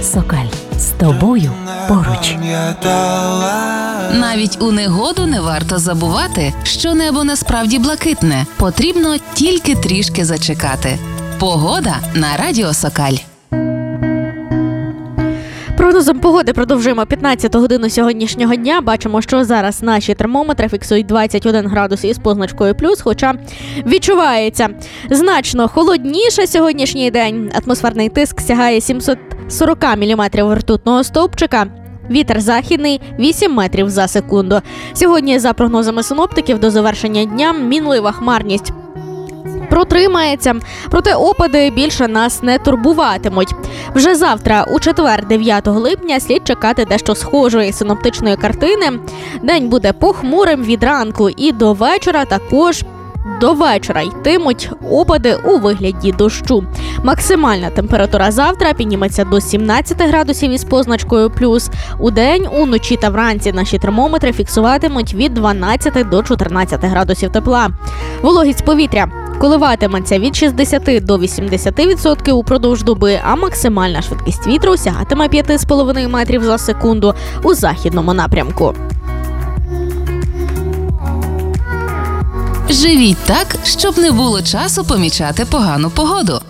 Сокаль. З тобою поруч. Навіть у негоду не варто забувати, що небо насправді блакитне. Потрібно тільки трішки зачекати. Погода на Радіо Сокаль. Прогнозом погоди продовжуємо 15-ту годину сьогоднішнього дня. Бачимо, що зараз наші термометри фіксують 21 градус із позначкою плюс, хоча відчувається значно холодніше сьогоднішній день. Атмосферний тиск сягає 740 міліметрів ртутного стовпчика. Вітер західний – 8 метрів за секунду. Сьогодні, за прогнозами синоптиків, до завершення дня мінлива хмарність протримається, проте опади більше нас не турбуватимуть. Вже завтра, у четвер, 9 липня, слід чекати дещо схожої синоптичної картини. День буде похмурим від ранку і до вечора також. До вечора йтимуть опади у вигляді дощу. Максимальна температура завтра підніметься до 17 градусів із позначкою плюс. Удень, уночі та вранці наші термометри фіксуватимуть від 12 до 14 градусів тепла. Вологість повітря коливатиметься від 60 до 80% упродовж доби, а максимальна швидкість вітру сягатиме 5,5 метрів за секунду у західному напрямку. Живіть так, щоб не було часу помічати погану погоду.